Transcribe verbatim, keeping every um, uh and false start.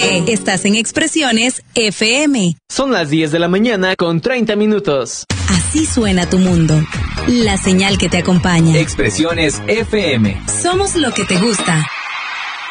qué? Estás en Expresiones F M. Son las diez de la mañana con treinta minutos. Así suena tu mundo. La señal que te acompaña. Expresiones F M. Somos lo que te gusta.